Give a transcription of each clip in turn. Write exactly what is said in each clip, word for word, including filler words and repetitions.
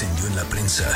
trascendió en la prensa.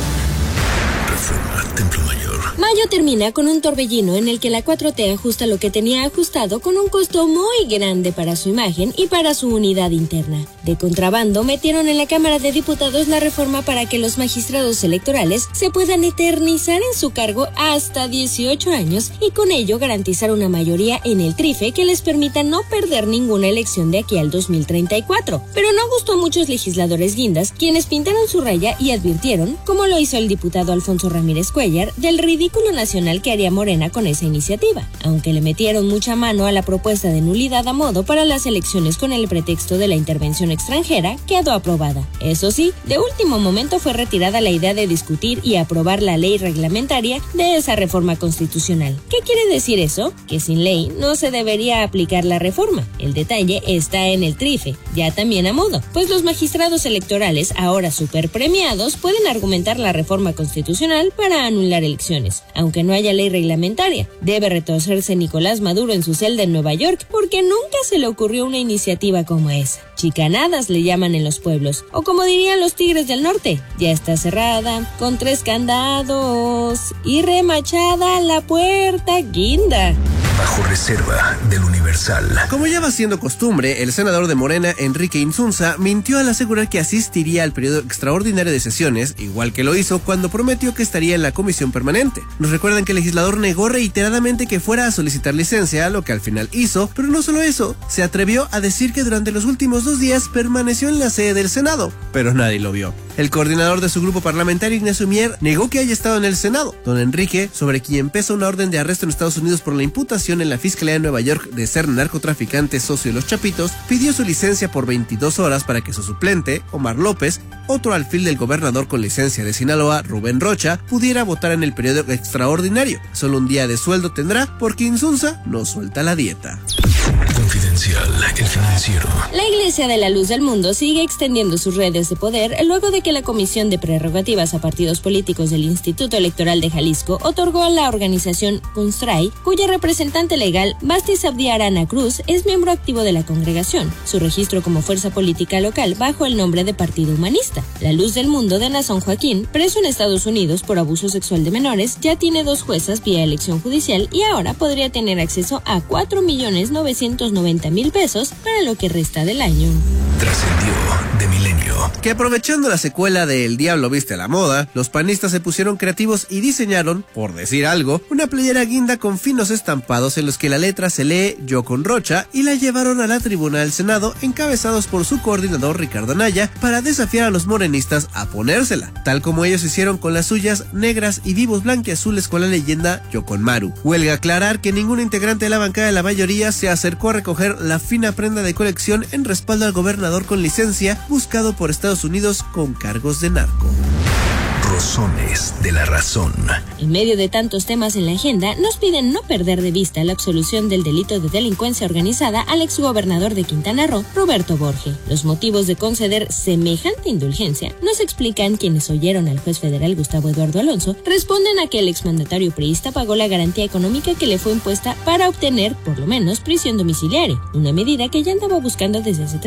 Reforma Templo Mayor. Mayo termina con un torbellino en el que la cuatro T ajusta lo que tenía ajustado con un costo muy grande para su imagen y para su unidad interna. De contrabando metieron en la Cámara de Diputados la reforma para que los magistrados electorales se puedan eternizar en su cargo hasta dieciocho años y con ello garantizar una mayoría en el trife que les permita no perder ninguna elección de aquí al dos mil treinta y cuatro. Pero no gustó a muchos legisladores guindas, quienes pintaron su raya y advirtieron, como lo hizo el diputado Alfonso Ramírez Cuellar, del ridículo nacional que haría Morena con esa iniciativa, aunque le metieron mucha mano a la propuesta de nulidad a modo para las elecciones con el pretexto de la intervención extranjera, quedó aprobada. Eso sí, de último momento fue retirada la idea de discutir y aprobar la ley reglamentaria de esa reforma constitucional. ¿Qué quiere decir eso? Que sin ley no se debería aplicar la reforma. El detalle está en el trife, ya también a modo, pues los magistrados electorales, ahora super premiados, pueden argumentar la reforma constitucional para anular elecciones, aunque no haya ley reglamentaria. Debe retorcerse Nicolás Maduro en su celda en Nueva York porque nunca se le ocurrió una iniciativa como esa. Chicanadas le llaman en los pueblos, o como dirían los Tigres del Norte, ya está cerrada, con tres candados y remachada la puerta guinda. Bajo reserva del Universal. Como ya va siendo costumbre, el senador de Morena, Enrique Insunza, mintió al asegurar que asistiría al periodo extraordinario de sesiones, igual que lo hizo cuando prometió que estaría en la comisión permanente. Nos recuerdan que el legislador negó reiteradamente que fuera a solicitar licencia, lo que al final hizo, pero no solo eso, se atrevió a decir que durante los últimos dos días permaneció en la sede del Senado, pero nadie lo vio. El coordinador de su grupo parlamentario, Ignacio Mier, negó que haya estado en el Senado. Don Enrique, sobre quien pesa una orden de arresto en Estados Unidos por la imputación en la Fiscalía de Nueva York de ser narcotraficante socio de los Chapitos, pidió su licencia por veintidós horas para que su suplente, Omar López, otro alfil del gobernador con licencia de Sinaloa, Rubén Rocha, pudiera votar en el periodo extraordinario. Solo un día de sueldo tendrá porque Insunza no suelta la dieta. Confidencial, el financiero. La Iglesia de la Luz del Mundo sigue extendiendo sus redes de poder luego de que la Comisión de Prerrogativas a Partidos Políticos del Instituto Electoral de Jalisco otorgó a la organización CONSTRAI, cuya representante legal, Bastis Abdi Arana Cruz, es miembro activo de la congregación, su registro como fuerza política local bajo el nombre de Partido Humanista. La Luz del Mundo de Nazón Joaquín, preso en Estados Unidos por abuso sexual de menores, ya tiene dos juezas vía elección judicial y ahora podría tener acceso a cuatro millones novecientos noventa mil pesos para lo que resta del año. Trascendió de Milenio. Que aprovechando la secuela de El Diablo Viste a la Moda, los panistas se pusieron creativos y diseñaron, por decir algo, una playera guinda con finos estampados en los que la letra se lee Yo con Rocha y la llevaron a la tribuna del Senado encabezados por su coordinador Ricardo Anaya para desafiar a los morenistas a ponérsela, tal como ellos hicieron con las suyas negras y vivos blanquiazules con la leyenda Yo con Maru. Huelga aclarar que ningún integrante de la bancada de la mayoría se acercó a recoger la fina prenda de colección en respaldo al gobernador con licencia buscado por Estados Unidos con cargos de narco. Rosones de la razón. En medio de tantos temas en la agenda, nos piden no perder de vista la absolución del delito de delincuencia organizada al exgobernador de Quintana Roo, Roberto Borge. Los motivos de conceder semejante indulgencia, nos explican quienes oyeron al juez federal Gustavo Eduardo Alonso, responden a que el exmandatario priista pagó la garantía económica que le fue impuesta para obtener, por lo menos, prisión domiciliaria, una medida que ya andaba buscando desde hace